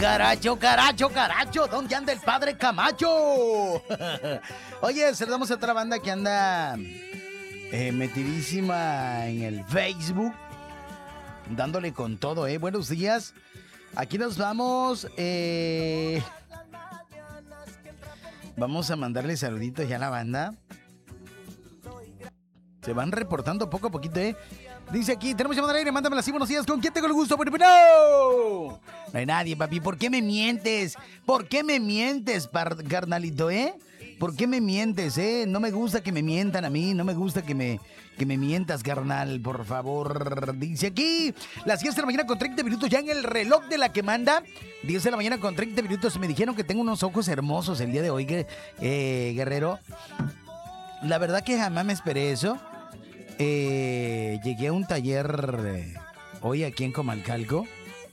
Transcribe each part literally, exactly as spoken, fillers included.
Caracho, caracho, caracho, ¿dónde anda el padre Camacho? Oye, saludamos a otra banda que anda eh, metidísima en el Facebook, dándole con todo, ¿eh? Buenos días. Aquí nos vamos. Eh, vamos a mandarle saluditos ya a la banda. Se van reportando poco a poquito, ¿eh? Dice aquí, tenemos llamada al aire, mándamela así, buenos días. ¿Con quién tengo el gusto? Pero no, no hay nadie, papi. ¿Por qué me mientes? ¿Por qué me mientes, par- carnalito, eh? ¿Por qué me mientes, eh? No me gusta que me mientan a mí, no me gusta que me, que me mientas, carnal, por favor. Dice aquí, las diez de la mañana con treinta minutos, ya en el reloj de la que manda. diez de la mañana con treinta minutos. Me dijeron que tengo unos ojos hermosos el día de hoy, que, eh, Guerrero. La verdad que jamás me esperé eso. Eh, llegué a un taller eh, hoy aquí en Comalcalco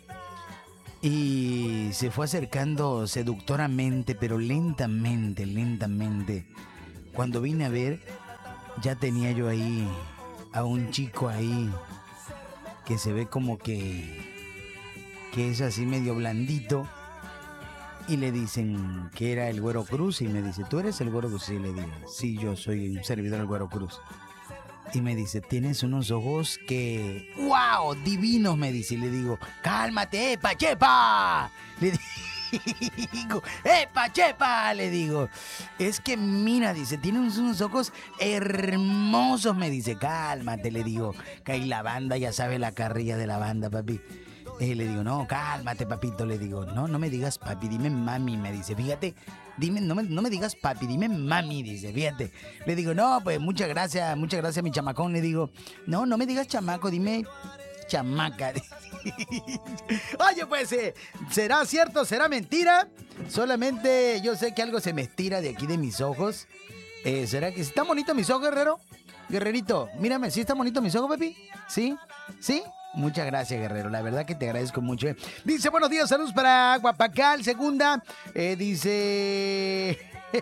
y se fue acercando seductoramente, pero lentamente, lentamente. Cuando vine a ver, ya tenía yo ahí a un chico ahí que se ve como que, que es así medio blandito. Y le dicen que era el Güero Cruz y me dice, ¿tú eres el Güero Cruz? Y le digo, sí, yo soy un servidor del Güero Cruz. Y me dice, tienes unos ojos que... ¡Wow! Divinos, me dice. Y le digo, cálmate, epa, chepa. Le digo, epa, chepa. Le digo, es que mira, dice, tienes unos ojos hermosos, me dice. Cálmate, le digo, que ahí la banda, ya sabe la carrilla de la banda, papi. Y le digo, no, cálmate, papito. Le digo, no, no me digas papi, dime mami, me dice. Fíjate, dime, no me, no me digas papi, dime mami, dice, fíjate. Le digo, no, pues muchas gracias, muchas gracias, mi chamacón. Le digo, no, no me digas chamaco, dime chamaca. Oye, pues, eh, ¿será cierto, será mentira? Solamente yo sé que algo se me estira de aquí de mis ojos. Eh, ¿Será que están bonitos mis ojos, Guerrero? Guerrerito, mírame, ¿sí están bonitos mis ojos, papi? ¿Sí? ¿Sí? Muchas gracias, Guerrero. La verdad que te agradezco mucho. Dice, buenos días, saludos para Guapacal, segunda. Eh, dice...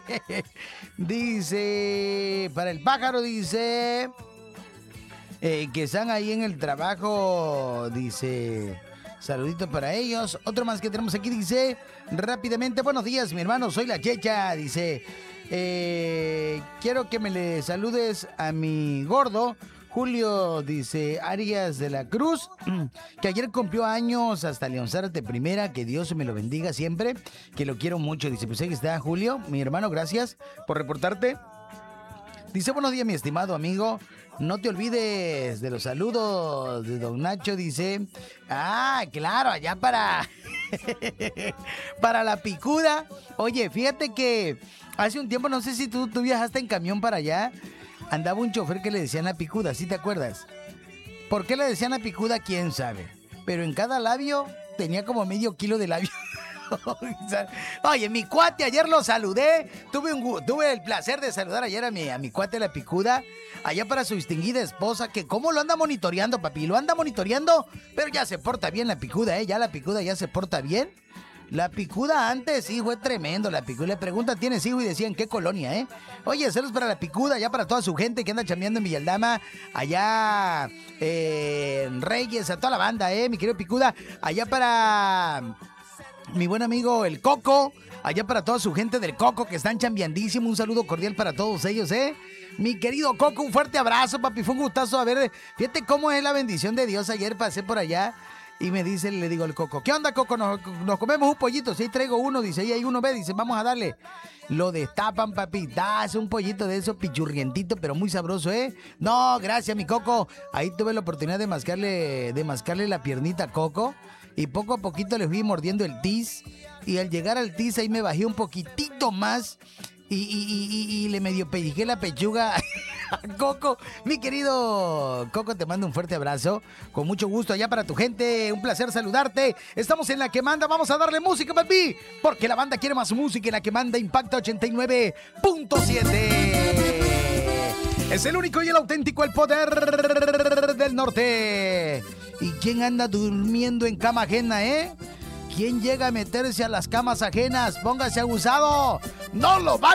dice... Para el pájaro, dice... Eh, que están ahí en el trabajo, dice... Saluditos para ellos. Otro más que tenemos aquí, dice... Rápidamente, buenos días, mi hermano, soy la Checha, dice... Eh, quiero que me le saludes a mi gordo... Julio, dice, Arias de la Cruz, que ayer cumplió años hasta León Zárate Primera, que Dios me lo bendiga siempre, que lo quiero mucho. Dice, pues ahí está Julio, mi hermano, gracias por reportarte. Dice, buenos días, mi estimado amigo, no te olvides de los saludos de don Nacho, dice, ah, claro, allá para, para la picuda. Oye, fíjate que hace un tiempo, no sé si tú, tú viajaste en camión para allá, andaba un chofer que le decían la picuda, ¿sí te acuerdas? ¿Por qué le decían la picuda? ¿Quién sabe? Pero en cada labio tenía como medio kilo de labio. Oye, mi cuate, ayer lo saludé. Tuve, un, tuve el placer de saludar ayer a mi, a mi cuate la picuda, allá para su distinguida esposa, que cómo lo anda monitoreando, papi. Lo anda monitoreando, pero ya se porta bien la picuda, ¿eh? Ya la picuda ya se porta bien. La picuda antes, sí, fue tremendo. La picuda, le preguntan, ¿tienes hijo? Y decían, ¿qué colonia, eh? Oye, saludos para la picuda, allá para toda su gente que anda chambeando en Villaldama, allá eh, en Reyes, a toda la banda, eh, mi querido picuda. Allá para mi buen amigo el Coco, allá para toda su gente del Coco que están chambeandísimo. Un saludo cordial para todos ellos, eh. Mi querido Coco, un fuerte abrazo, papi. Fue un gustazo a ver. Fíjate cómo es la bendición de Dios. Ayer pasé por allá. Y me dice, le digo al Coco, ¿qué onda, Coco? Nos, nos comemos un pollito. Sí, traigo uno, dice, y ahí uno ve, dice, vamos a darle. Lo destapan, papi, das un pollito de esos pichurrientito, pero muy sabroso, ¿eh? No, gracias, mi Coco. Ahí tuve la oportunidad de mascarle, de mascarle la piernita a Coco. Y poco a poquito le fui mordiendo el tiz. Y al llegar al tiz, ahí me bajé un poquitito más. Y, y, y, y le medio pellizqué la pechuga a Coco. Mi querido Coco, te mando un fuerte abrazo. Con mucho gusto allá para tu gente. Un placer saludarte. Estamos en La Que Manda. Vamos a darle música, papi. Porque la banda quiere más música. Y La Que Manda Impacta ochenta y nueve punto siete. Es el único y el auténtico, el poder del norte. ¿Y quién anda durmiendo en cama ajena, eh? ¿Quién llega a meterse a las camas ajenas? Póngase abusado. ¡No lo vaya